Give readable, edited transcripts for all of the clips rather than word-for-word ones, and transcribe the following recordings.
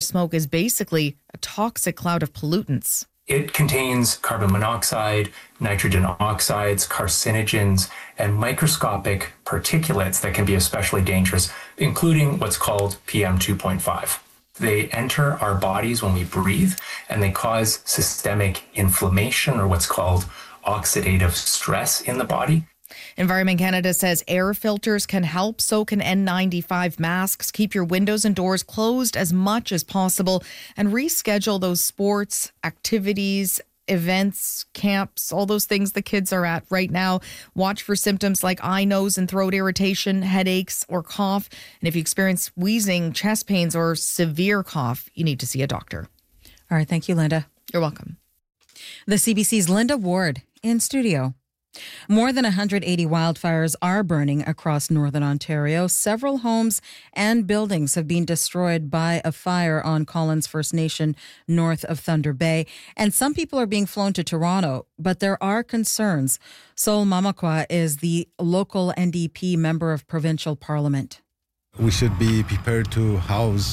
smoke is basically a toxic cloud of pollutants. It contains carbon monoxide, nitrogen oxides, carcinogens, and microscopic particulates that can be especially dangerous, including what's called PM 2.5. They enter our bodies when we breathe, and they cause systemic inflammation, or what's called oxidative stress in the body. Environment Canada says air filters can help, so can N95 masks. Keep your windows and doors closed as much as possible and reschedule those sports, activities, events, camps, all those things the kids are at right now. Watch for symptoms like eye, nose, and throat irritation, headaches, or cough. And if you experience wheezing, chest pains, or severe cough, you need to see a doctor. All right. Thank you, Linda. You're welcome. The CBC's Linda Ward in studio. More than 180 wildfires are burning across northern Ontario. Several homes and buildings have been destroyed by a fire on Collins First Nation north of Thunder Bay. And some people are being flown to Toronto, but there are concerns. Sol Mamakwa is the local NDP member of provincial parliament. We should be prepared to house,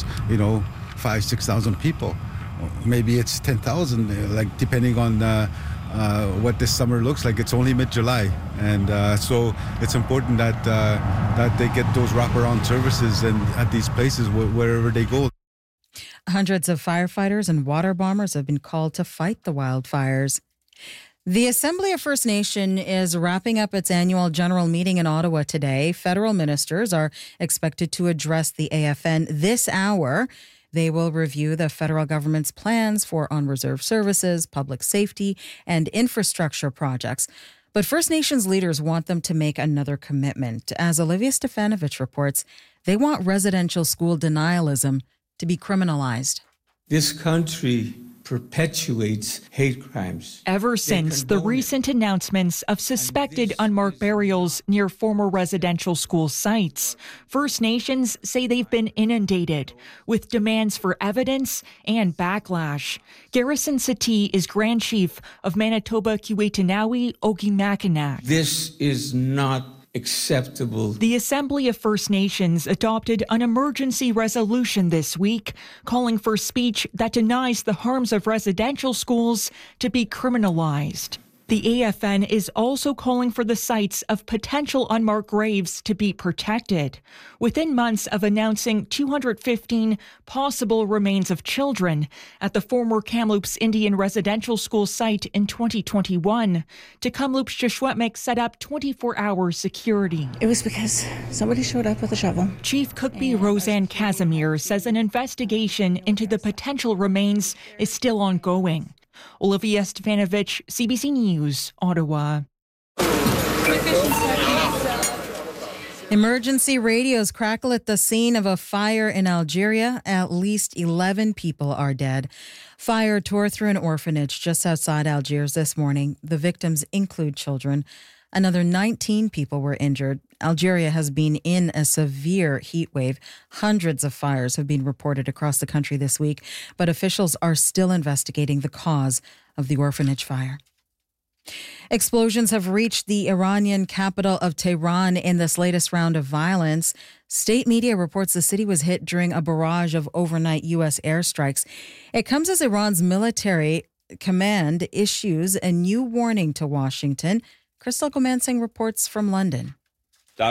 5,000-6,000 people. Maybe it's 10,000, depending on what this summer looks like. It's only mid-July, and so it's important that they get those wraparound services and at these places wherever they go. Hundreds of firefighters and water bombers have been called to fight the wildfires. The Assembly of First Nation is wrapping up its annual general meeting in Ottawa today. Federal ministers are expected to address the AFN this hour. They will review the federal government's plans for on-reserve services, public safety, and infrastructure projects. But First Nations leaders want them to make another commitment. As Olivia Stefanovich reports, they want residential school denialism to be criminalized. This country perpetuates hate crimes. Ever since the recent announcements of suspected unmarked burials near former residential school sites, First Nations say they've been inundated with demands for evidence and backlash. Garrison Satie is Grand Chief of Manitoba Kiwetinawi Ogimakinak. This is not acceptable. The Assembly of First Nations adopted an emergency resolution this week calling for speech that denies the harms of residential schools to be criminalized. The AFN is also calling for the sites of potential unmarked graves to be protected. Within months of announcing 215 possible remains of children at the former Kamloops Indian Residential School site in 2021, Kamloops Shishwetmik set up 24-hour security. It was because somebody showed up with a shovel. Chief Cookbee Roseanne Casimir says an investigation into the potential remains is still ongoing. Olivia Stefanovich, CBC News, Ottawa. Emergency radios crackle at the scene of a fire in Algeria. At least 11 people are dead. Fire tore through an orphanage just outside Algiers this morning. The victims include children. Another 19 people were injured. Algeria has been in a severe heat wave. Hundreds of fires have been reported across the country this week, but officials are still investigating the cause of the orphanage fire. Explosions have reached the Iranian capital of Tehran in this latest round of violence. State media reports the city was hit during a barrage of overnight U.S. airstrikes. It comes as Iran's military command issues a new warning to Washington. Crystal Gomansing reports from London. While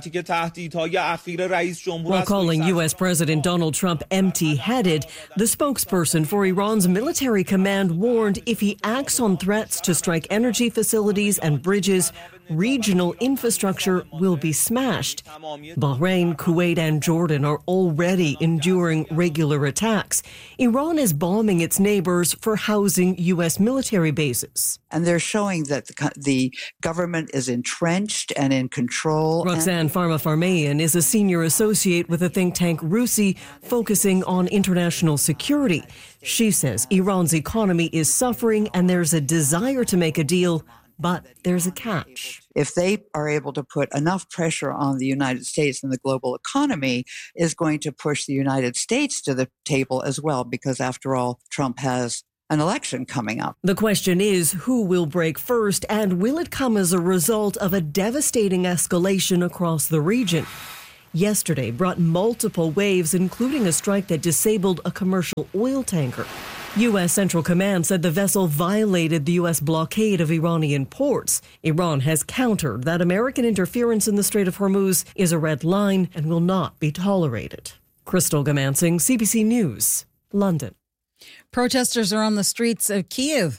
calling U.S. President Donald Trump empty-headed, the spokesperson for Iran's military command warned if he acts on threats to strike energy facilities and bridges, regional infrastructure will be smashed. Bahrain, Kuwait, and Jordan are already enduring regular attacks. Iran is bombing its neighbors for housing U.S. military bases. And they're showing that the government is entrenched and in control. Roxanne Farmafarmayan is a senior associate with the think tank RUSI, focusing on international security. She says Iran's economy is suffering and there's a desire to make a deal, but there's a catch. If they are able to put enough pressure on the United States, and the global economy is going to push the United States to the table as well, because after all, Trump has an election coming up. The question is, who will break first, and will it come as a result of a devastating escalation across the region? yesterday brought multiple waves, including a strike that disabled a commercial oil tanker. U.S. Central Command said the vessel violated the U.S. blockade of Iranian ports. Iran has countered that American interference in the Strait of Hormuz is a red line and will not be tolerated. Crystal Gamansing, CBC News, London. Protesters are on the streets of Kyiv.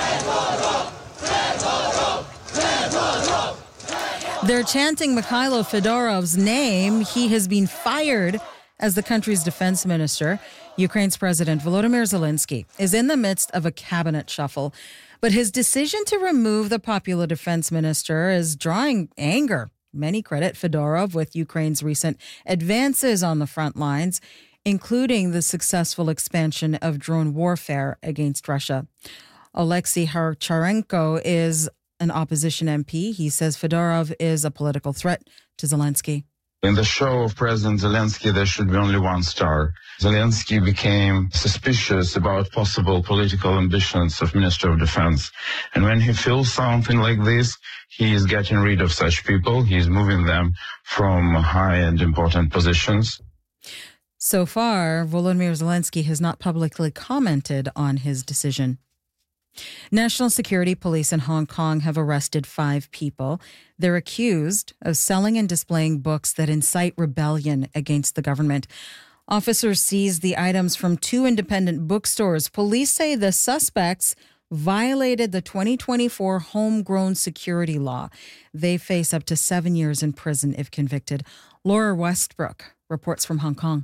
They're chanting Mikhailo Fedorov's name. He has been fired as the country's defense minister. Ukraine's President Volodymyr Zelensky is in the midst of a cabinet shuffle, but his decision to remove the popular defense minister is drawing anger. Many credit Fedorov with Ukraine's recent advances on the front lines, including the successful expansion of drone warfare against Russia. Alexei Harcharenko is an opposition MP. He says Fedorov is a political threat to Zelensky. In the show of President Zelensky, there should be only one star. Zelensky became suspicious about possible political ambitions of Minister of Defense. And when he feels something like this, he is getting rid of such people. He is moving them from high and important positions. So far, Volodymyr Zelensky has not publicly commented on his decision. National Security Police in Hong Kong have arrested 5 people. They're accused of selling and displaying books that incite rebellion against the government. Officers seized the items from 2 independent bookstores. Police say the suspects violated the 2024 homegrown security law. They face up to 7 years in prison if convicted. Laura Westbrook reports from Hong Kong.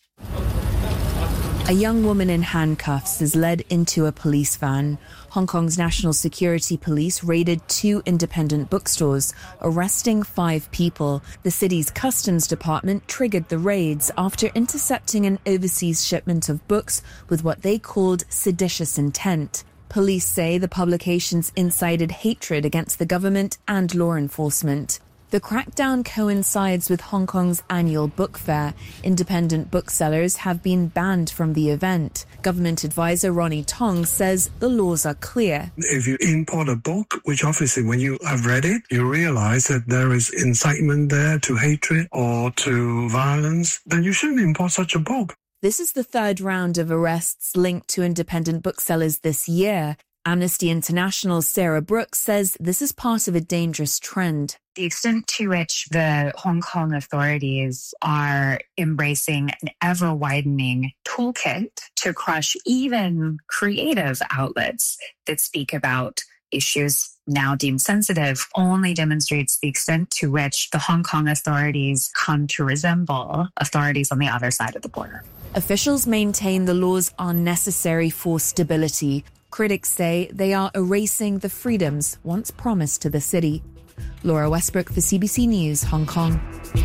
A young woman in handcuffs is led into a police van. Hong Kong's National Security Police raided 2 independent bookstores, arresting 5 people. The city's customs department triggered the raids after intercepting an overseas shipment of books with what they called seditious intent. Police say the publications incited hatred against the government and law enforcement. The crackdown coincides with Hong Kong's annual book fair. Independent booksellers have been banned from the event. Government advisor Ronnie Tong says the laws are clear. If you import a book, which obviously when you have read it, you realize that there is incitement there to hatred or to violence, then you shouldn't import such a book. This is the 3rd round of arrests linked to independent booksellers this year. Amnesty International's Sarah Brooks says this is part of a dangerous trend. The extent to which the Hong Kong authorities are embracing an ever-widening toolkit to crush even creative outlets that speak about issues now deemed sensitive only demonstrates the extent to which the Hong Kong authorities come to resemble authorities on the other side of the border. Officials maintain the laws are necessary for stability. Critics say they are erasing the freedoms once promised to the city. Laura Westbrook for CBC News, Hong Kong.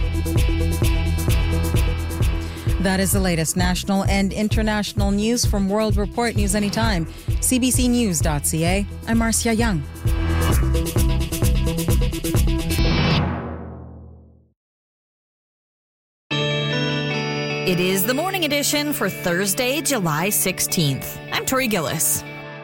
That is the latest national and international news from World Report News Anytime. CBCNews.ca. I'm Marcia Young. It is the morning edition for Thursday, July 16th. I'm Tori Gillis.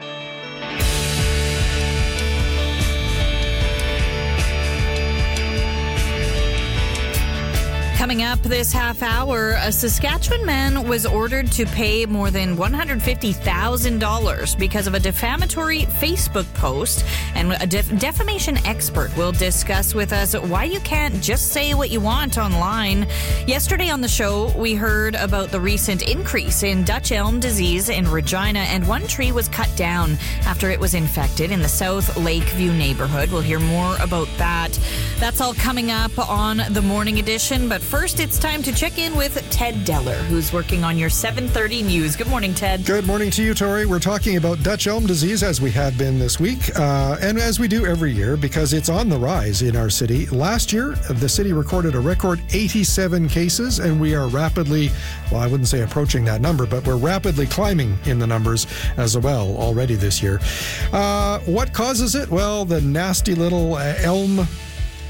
Coming up this half hour, a Saskatchewan man was ordered to pay more than $150,000 because of a defamatory Facebook post. And a defamation expert will discuss with us why you can't just say what you want online. Yesterday on the show, we heard about the recent increase in Dutch elm disease in Regina, and one tree was cut down after it was infected in the South Lakeview neighborhood. We'll hear more about that. That's all coming up on the morning edition, but first, it's time to check in with Ted Deller, who's working on your 7:30 news. Good morning, Ted. Good morning to you, Tori. We're talking about Dutch elm disease, as we have been this week, and as we do every year, because it's on the rise in our city. Last year, the city recorded a record 87 cases, and we are rapidly, well, I wouldn't say approaching that number, but we're rapidly climbing in the numbers as well already this year. What causes it? Well, the nasty little elm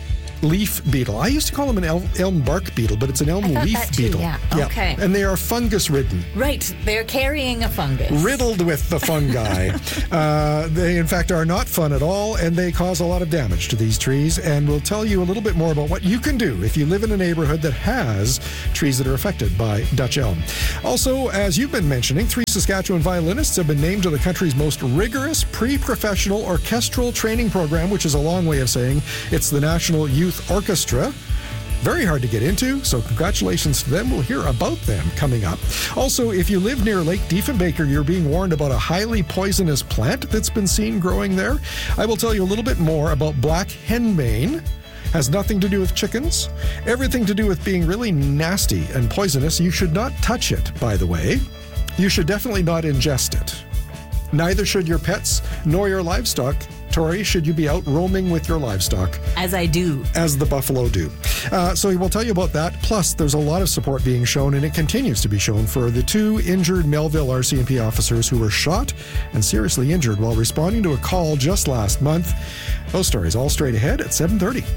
leaf beetle. I used to call them an elm bark beetle, but it's an elm leaf beetle. Yeah. Okay. And they are fungus-ridden. Right. They're carrying a fungus. Riddled with the fungi. They, in fact, are not fun at all, and they cause a lot of damage to these trees. And we'll tell you a little bit more about what you can do if you live in a neighborhood that has trees that are affected by Dutch elm. Also, as you've been mentioning, 3 Saskatchewan violinists have been named to the country's most rigorous pre-professional orchestral training program, which is a long way of saying it's the National Youth Orchestra. Very hard to get into, so congratulations to them. We'll hear about them coming up. Also, if you live near Lake Diefenbaker, you're being warned about a highly poisonous plant that's been seen growing there. I will tell you a little bit more about black henbane. Has nothing to do with chickens, everything to do with being really nasty and poisonous. You should not touch it, by the way. You should definitely not ingest it. Neither should your pets nor your livestock. Tori, should you be out roaming with your livestock? As I do. As the buffalo do. So we'll tell you about that. Plus, there's a lot of support being shown, and it continues to be shown for the 2 injured Melville RCMP officers who were shot and seriously injured while responding to a call just last month. Those stories all straight ahead at 7:30.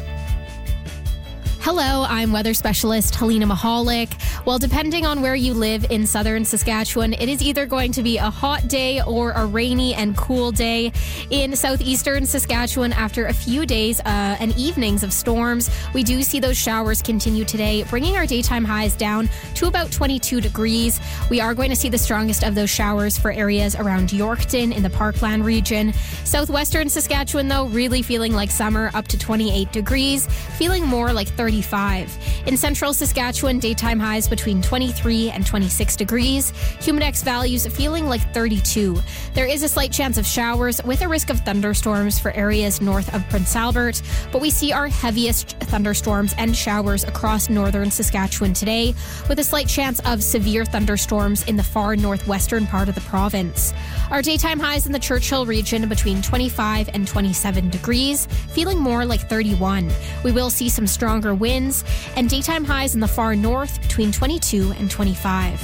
Hello, I'm weather specialist Helena Mahalik. Well, depending on where you live in southern Saskatchewan, it is either going to be a hot day or a rainy and cool day. In southeastern Saskatchewan, after a few days and evenings of storms, we do see those showers continue today, bringing our daytime highs down to about 22 degrees. We are going to see the strongest of those showers for areas around Yorkton in the Parkland region. Southwestern Saskatchewan, though, really feeling like summer, up to 28 degrees, feeling more like 35. In central Saskatchewan, daytime highs between 23 and 26 degrees. Humidex values feeling like 32. There is a slight chance of showers with a risk of thunderstorms for areas north of Prince Albert, but we see our heaviest thunderstorms and showers across northern Saskatchewan today, with a slight chance of severe thunderstorms in the far northwestern part of the province. Our daytime highs in the Churchill region between 25 and 27 degrees, feeling more like 31. We will see some stronger winds and daytime highs in the far north between 22 and 25.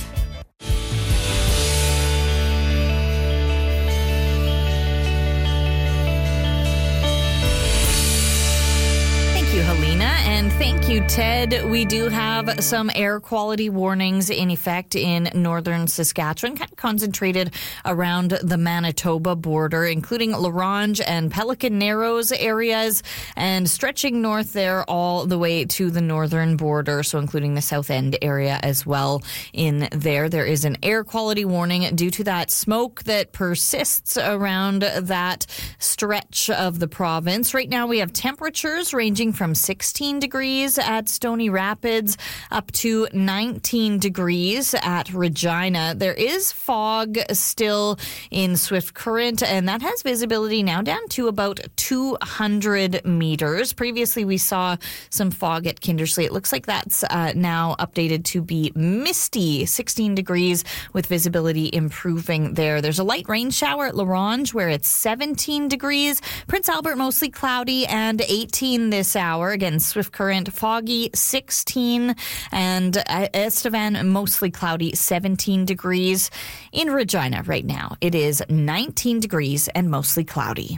Thank you, Helena, and thank you, Ted. We do have some air quality warnings in effect in northern Saskatchewan, kind of concentrated around the Manitoba border, including La Ronge and Pelican Narrows areas, and stretching north there all the way to the northern border, so including the South End area as well in there. There is an air quality warning due to that smoke that persists around that stretch of the province. Right now we have temperatures ranging from 16 degrees at Stony Rapids up to 19 degrees at Regina. There is fog still in Swift Current, and that has visibility now down to about 200 meters. Previously, we saw some fog at Kindersley. It looks like that's now updated to be misty, 16 degrees with visibility improving there. There's a light rain shower at La Ronge where it's 17 degrees. Prince Albert mostly cloudy and 18 this hour. Again, Swift Current foggy 16, and Estevan mostly cloudy 17 degrees. In Regina right now, it is 19 degrees and mostly cloudy.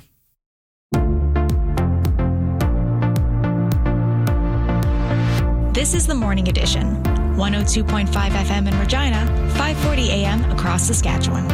This is the Morning Edition, 102.5 FM in Regina, 540 AM across Saskatchewan.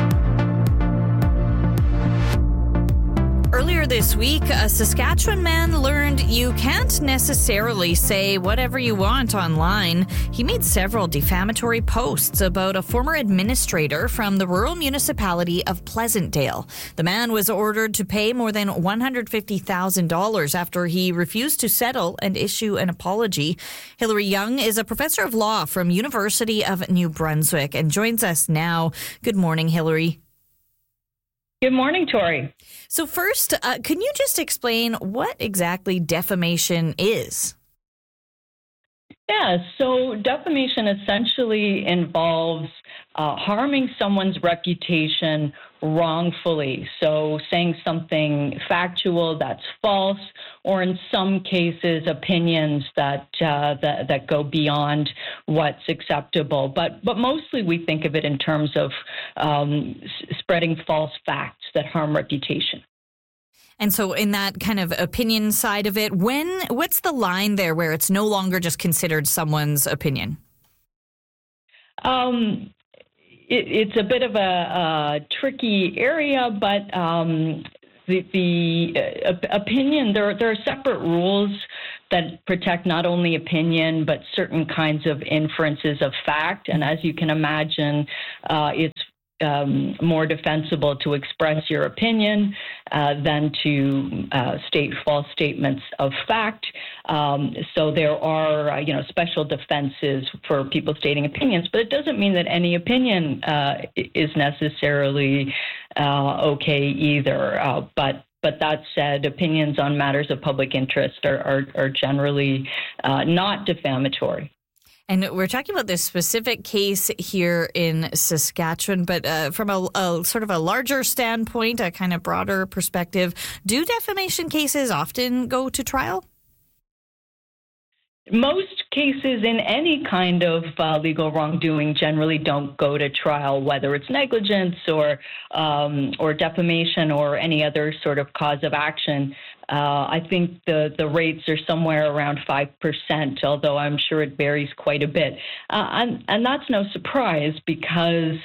Earlier this week, a Saskatchewan man learned you can't necessarily say whatever you want online. He made several defamatory posts about a former administrator from the rural municipality of Pleasantdale. The man was ordered to pay more than $150,000 after he refused to settle and issue an apology. Hilary Young is a professor of law from University of New Brunswick and joins us now. Good morning, Hilary. Good morning, Tori. So first, can you just explain what exactly defamation is? Yeah, so defamation essentially involves harming someone's reputation wrongfully. So saying something factual that's false, or in some cases, opinions that go beyond what's acceptable. But mostly we think of it in terms of spreading false facts that harm reputation. And so in that kind of opinion side of it, what's the line there where it's no longer just considered someone's opinion? It's a bit of a tricky area, but the opinion, there are separate rules that protect not only opinion, but certain kinds of inferences of fact. And as you can imagine, it's more defensible to express your opinion than to state false statements of fact. So there are, special defenses for people stating opinions, but it doesn't mean that any opinion is necessarily okay either. But that said, opinions on matters of public interest are generally not defamatory. And we're talking about this specific case here in Saskatchewan, but from a sort of a larger standpoint, a kind of broader perspective, do defamation cases often go to trial? Most cases in any kind of legal wrongdoing generally don't go to trial, whether it's negligence or defamation or any other sort of cause of action. I think the rates are somewhere around 5%, although I'm sure it varies quite a bit. And that's no surprise because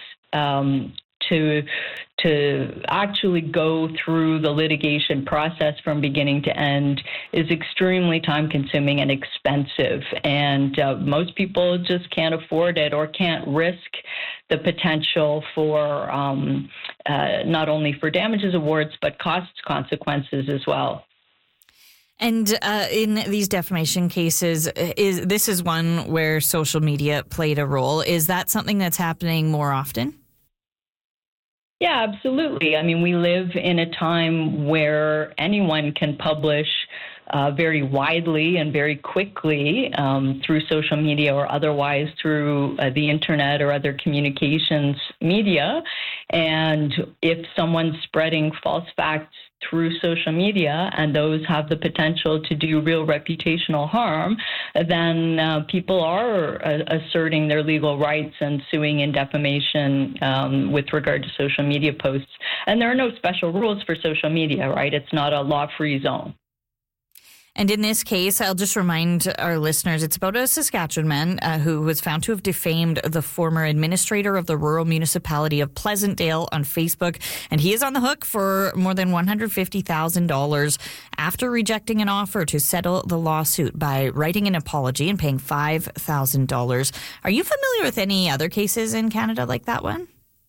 to actually go through the litigation process from beginning to end is extremely time-consuming and expensive. And most people just can't afford it or can't risk the potential for not only for damages awards, but cost consequences as well. And in these defamation cases, this is one where social media played a role. Is that something that's happening more often? Yeah, absolutely. I mean, we live in a time where anyone can publish very widely and very quickly through social media or otherwise through the internet or other communications media. And if someone's spreading false facts through social media and those have the potential to do real reputational harm, then people are asserting their legal rights and suing in defamation with regard to social media posts. And there are no special rules for social media, right? It's not a law-free zone. And in this case, I'll just remind our listeners, it's about a Saskatchewan man who was found to have defamed the former administrator of the rural municipality of Pleasantdale on Facebook. And he is on the hook for more than $150,000 after rejecting an offer to settle the lawsuit by writing an apology and paying $5,000. Are you familiar with any other cases in Canada like that one?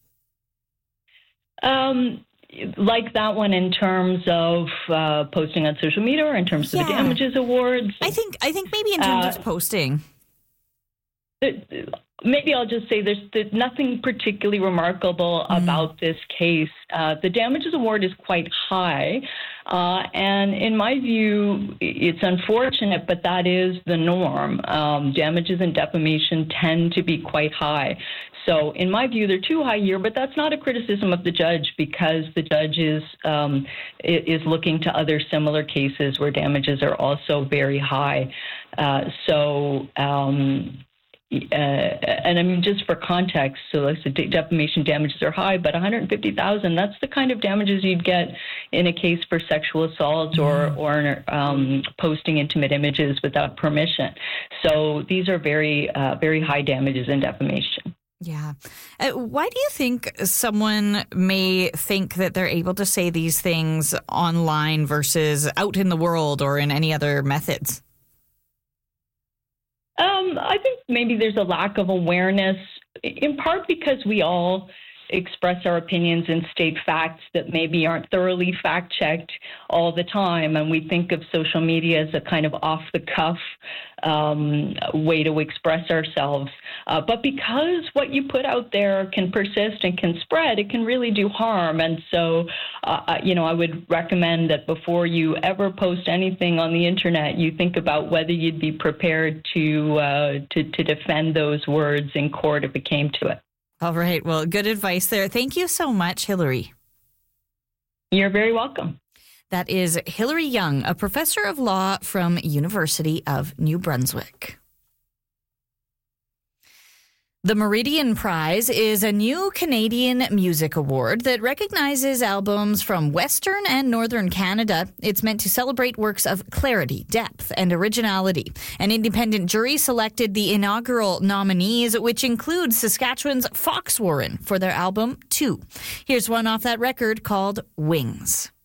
Like that one in terms of posting on social media or in terms of the damages awards? I think maybe in terms of posting. Maybe I'll just say there's nothing particularly remarkable about this case. The damages award is quite high. And in my view, it's unfortunate, but that is the norm. Damages in defamation tend to be quite high. So in my view, they're too high here, but that's not a criticism of the judge because the judge is looking to other similar cases where damages are also very high. And I mean, just for context, so like the defamation damages are high, but $150,000, that's the kind of damages you'd get in a case for sexual assault or posting intimate images without permission. So these are very, very high damages in defamation. Yeah. Why do you think someone may think that they're able to say these things online versus out in the world or in any other methods? I think maybe there's a lack of awareness, in part because we all express our opinions and state facts that maybe aren't thoroughly fact-checked all the time. And we think of social media as a kind of off-the-cuff way to express ourselves. But because what you put out there can persist and can spread, it can really do harm. And so, I would recommend that before you ever post anything on the internet, you think about whether you'd be prepared to defend those words in court if it came to it. All right. Well, good advice there. Thank you so much, Hillary. You're very welcome. That is Hillary Young, a professor of law from University of New Brunswick. The Meridian Prize is a new Canadian music award that recognizes albums from Western and Northern Canada. It's meant to celebrate works of clarity, depth, and originality. An independent jury selected the inaugural nominees, which include Saskatchewan's Foxwarren for their album 2. Here's one off that record called Wings.